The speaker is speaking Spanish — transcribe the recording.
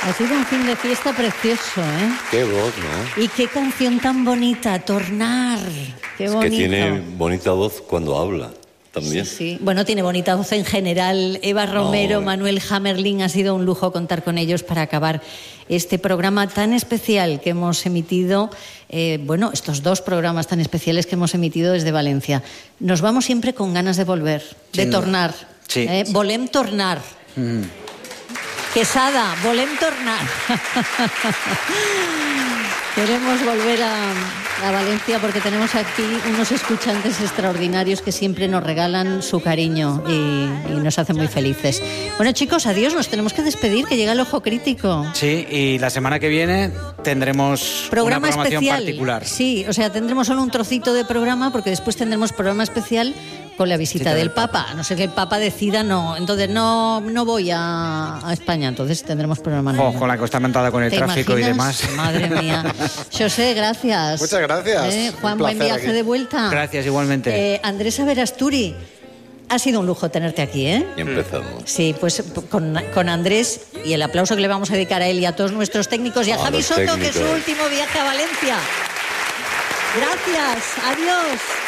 Ha sido un fin de fiesta precioso, ¿eh? Qué voz, ¿no? Y qué canción tan bonita, Tornar. Qué bonito. Es que tiene bonita voz cuando habla también. Sí, sí. Bueno, tiene bonita voz en general. Eva Romero, Manuel Hammerling, ha sido un lujo contar con ellos para acabar este programa tan especial que hemos emitido. Estos dos programas tan especiales que hemos emitido desde Valencia. Nos vamos siempre con ganas de volver, de tornar. Sí. Volem tornar. Quesada, volem tornar. Queremos volver a Valencia porque tenemos aquí unos escuchantes extraordinarios que siempre nos regalan su cariño y nos hacen muy felices. Bueno, chicos, adiós, nos tenemos que despedir, que llega el Ojo Crítico. Sí, y la semana que viene tendremos programa una programación especial. Particular. Sí, o sea, tendremos solo un trocito de programa porque después tendremos programa especial con la visita del Papa. A no ser que el Papa decida entonces no voy a España, entonces tendremos programa nuevo. Con la que está montada con el tráfico y demás. Madre mía. José, gracias. Muchas gracias. Juan, buen viaje aquí de vuelta. Gracias, igualmente. Andrés Averasturi, ha sido un lujo tenerte aquí, ¿eh? Y empezamos. Sí, pues con Andrés, y el aplauso que le vamos a dedicar a él y a todos nuestros técnicos y a Javi Soto, que es su último viaje a Valencia. Gracias, adiós.